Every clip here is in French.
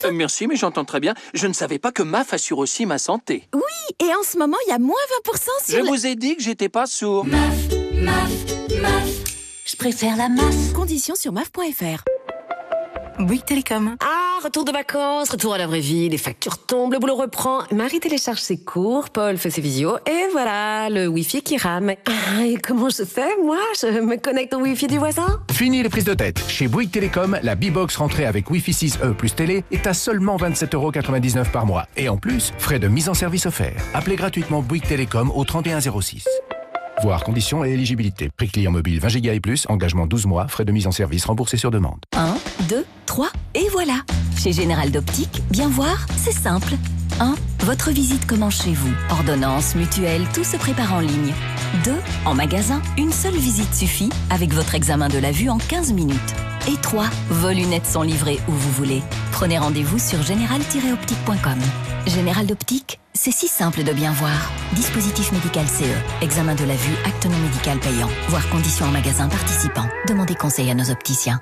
Merci, mais j'entends très bien. Je ne savais pas que MAF assure aussi ma santé. Oui, et en ce moment, il y a moins 20% sur Je vous ai dit que j'étais pas sourd. MAF. Je préfère la MAF. Conditions sur maf.fr. Bouygues Télécom. Ah, retour de vacances, retour à la vraie vie, les factures tombent, le boulot reprend. Marie télécharge ses cours, Paul fait ses visios, et voilà, le Wi-Fi qui rame. Ah, et comment je fais, moi? Je me connecte au Wi-Fi du voisin? Fini les prises de tête. Chez Bouygues Télécom, la B-Box rentrée avec Wi-Fi 6E plus télé est à seulement 27,99 € par mois. Et en plus, frais de mise en service offerts. Appelez gratuitement Bouygues Télécom au 3106. Voir conditions et éligibilité. Prix client mobile 20 Go et plus, engagement 12 mois, frais de mise en service remboursés sur demande. 1, 2, 3, et voilà. Chez Général d'Optique, bien voir, c'est simple. 1. Votre visite commence chez vous. Ordonnance, mutuelle, tout se prépare en ligne. 2. En magasin, une seule visite suffit avec votre examen de la vue en 15 minutes. Et 3. Vos lunettes sont livrées où vous voulez. Prenez rendez-vous sur général-optique.com. Général d'Optique, c'est si simple de bien voir. Dispositif médical CE. Examen de la vue, acte non médical payant. Voir conditions en magasin participant. Demandez conseil à nos opticiens.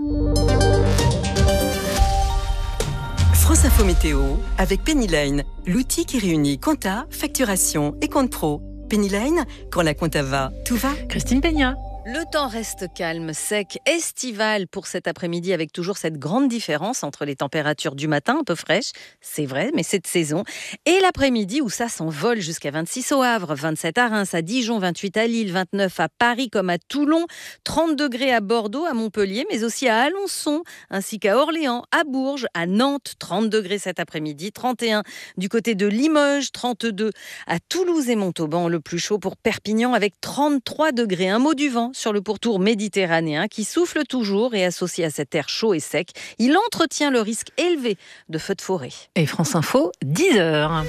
France Info Météo avec Penny Lane, l'outil qui réunit compta, facturation et compte pro. Penny Lane, quand la compta va, tout va. Christine Peña. Le temps reste calme, sec, estival pour cet après-midi avec toujours cette grande différence entre les températures du matin un peu fraîches, c'est vrai, mais c'est de saison, et l'après-midi où ça s'envole jusqu'à 26 au Havre, 27 à Reims, à Dijon, 28 à Lille, 29 à Paris comme à Toulon, 30 degrés à Bordeaux, à Montpellier, mais aussi à Alençon, ainsi qu'à Orléans, à Bourges, à Nantes, 30 degrés cet après-midi, 31 du côté de Limoges, 32 à Toulouse et Montauban, le plus chaud pour Perpignan avec 33 degrés. Un mot du vent sur le pourtour méditerranéen qui souffle toujours et associé à cet air chaud et sec, il entretient le risque élevé de feux de forêt. Et France Info, 10h.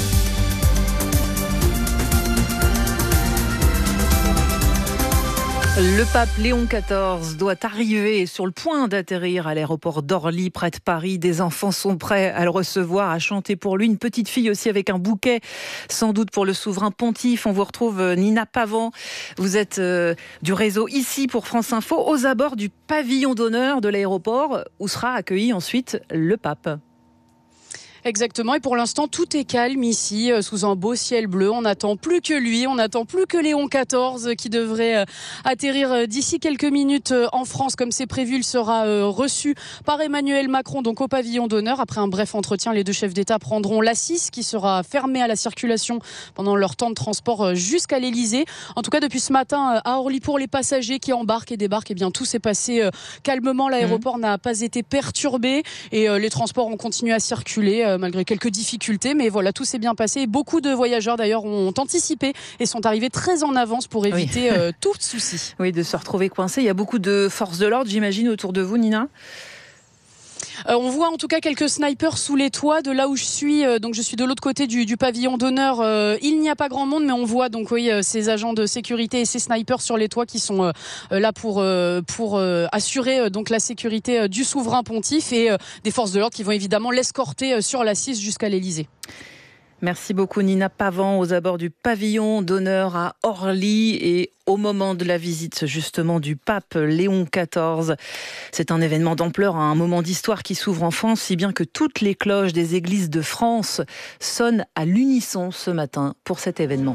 Le pape Léon XIV doit arriver sur le point d'atterrir à l'aéroport d'Orly, près de Paris. Des enfants sont prêts à le recevoir, à chanter pour lui. Une petite fille aussi avec un bouquet, sans doute pour le souverain pontife. On vous retrouve Nina Pavant. Vous êtes du réseau ici pour France Info, aux abords du pavillon d'honneur de l'aéroport, où sera accueilli ensuite le pape. Exactement, et pour l'instant tout est calme ici, sous un beau ciel bleu. On n'attend plus que lui, on n'attend plus que Léon XIV qui devrait atterrir d'ici quelques minutes en France comme c'est prévu. Il sera reçu par Emmanuel Macron donc au pavillon d'honneur. Après un bref entretien, les deux chefs d'État prendront l'A6 qui sera fermée à la circulation pendant leur temps de transport jusqu'à l'Elysée. En tout cas depuis ce matin à Orly, pour les passagers qui embarquent et débarquent, eh bien tout s'est passé calmement. L'aéroport n'a pas été perturbé et les transports ont continué à circuler malgré quelques difficultés, mais voilà, tout s'est bien passé. Et beaucoup de voyageurs d'ailleurs ont anticipé et sont arrivés très en avance pour éviter tout souci. Oui, de se retrouver coincé. Il y a beaucoup de forces de l'ordre, j'imagine, autour de vous, Nina ? On voit en tout cas quelques snipers sous les toits de là où je suis. Donc je suis de l'autre côté du pavillon d'honneur. Il n'y a pas grand monde, mais on voit donc ces agents de sécurité et ces snipers sur les toits qui sont là pour assurer donc la sécurité du souverain pontife et des forces de l'ordre qui vont évidemment l'escorter sur l'A6 jusqu'à l'Elysée. Merci beaucoup Nina Pavant, aux abords du pavillon d'honneur à Orly et au moment de la visite justement du pape Léon XIV. C'est un événement d'ampleur, un moment d'histoire qui s'ouvre en France, si bien que toutes les cloches des églises de France sonnent à l'unisson ce matin pour cet événement.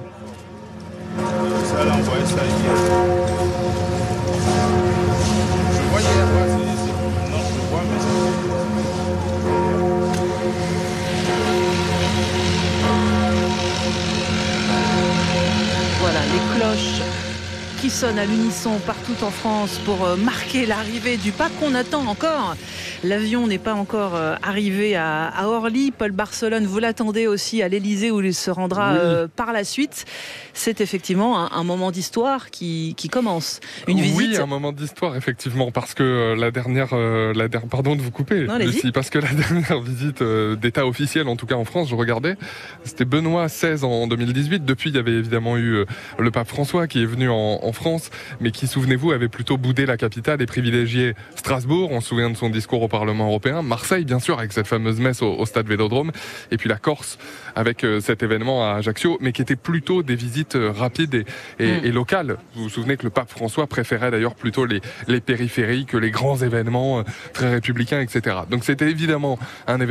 Voilà, les cloches qui sonnent à l'unisson partout en France pour marquer l'arrivée du pape qu'on attend encore. L'avion n'est pas encore arrivé à Orly. Paul Barcelone, vous l'attendez aussi à l'Elysée où il se rendra par la suite. C'est effectivement un moment d'histoire qui commence. Une visite. Oui, un moment d'histoire effectivement, parce que la dernière, pardon de vous couper, non, Lucie, parce que la dernière visite d'État officielle, en tout cas en France, je regardais, c'était Benoît XVI en 2018. Depuis, il y avait évidemment eu le pape François qui est venu en France France, mais qui, souvenez-vous, avait plutôt boudé la capitale et privilégié Strasbourg. On se souvient de son discours au Parlement européen. Marseille, bien sûr, avec cette fameuse messe au stade Vélodrome. Et puis la Corse, avec cet événement à Ajaccio, mais qui était plutôt des visites rapides et locales. Vous vous souvenez que le pape François préférait d'ailleurs plutôt les périphéries que les grands événements très républicains, etc. Donc c'était évidemment un événement